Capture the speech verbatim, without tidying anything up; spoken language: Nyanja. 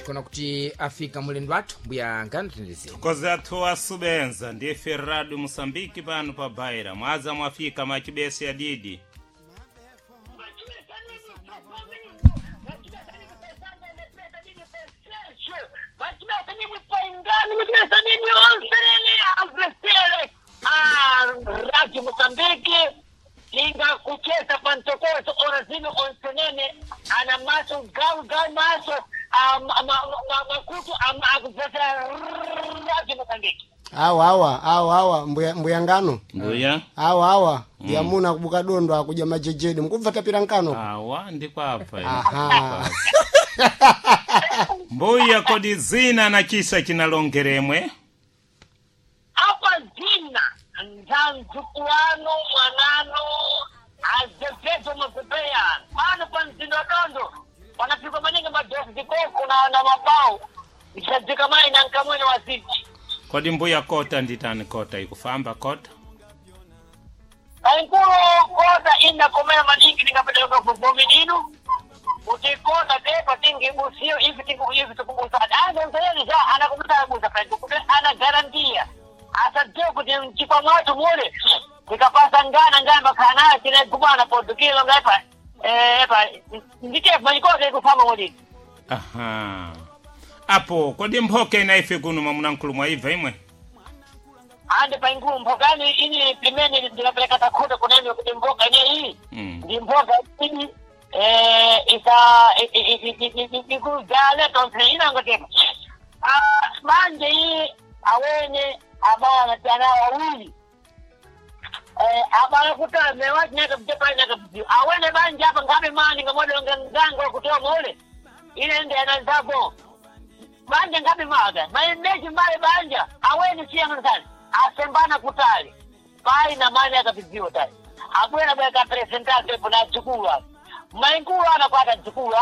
chikona kuti afika mulendo wathu mbuya nganditendezi koza athu asubenza ndife Radio Mosambiki pano pa Baira mwaza mwafika machibesi ya didi Radio Mosambiki inga kucheza pantokozo orazino onsenene ana maso gau gau maso makutu akuzasa Radio Mosambiki awa awa awa awa mbuya mbuya ngano mbuya awa awa mm. Yamuna kubuka dondo akuja majejedi mkumva tapira nkano awa ndiko hapa aha mbuya kodi zina na chisa chinalongeremwe apa zina nzanzukuano mwanano azevezo mazebeya pano panzindo dondo wanapigwa manenge madofu zikoko na na mabao ishadzika mai na nkamwene waziji kodi mbuya kota nditani kota ikufamba kota ainkuro kota ina komena maningi ningapeleka kubomi ninu utikota tepa tingi usio hivi tingu hivi tukumusada anga mzaleni za anakumutana kuza franco kutu ana garantia asatio kuti mchipa mwatu mule nikapasa ngana ngana makana kile kumana portukilo ngapa eh epa ndike manikote kufama mwadi aha apo kodi mpoke na ife kuno mamunankulu mwa iva imwe ande pa inguru mpokani ini pimeni ndinapeleka takuta kunemi kuti mpoka nye hii ndi mpoka ini eh isa ikuru gale tonse ina ngoteka ah manje hii awene abana natana wawili eh abana kuta mewati naka mtepa naka mtiu awene banje hapa ngabe mani ngamodo ngangango kutoa mole ile nde anazabo banje ngabe maga maemeji mbale banja awene siya mtani asembana kutali pai na mani akapiziwa tali abwena bweka presentante kuna chukua mainkulu anakwata chukua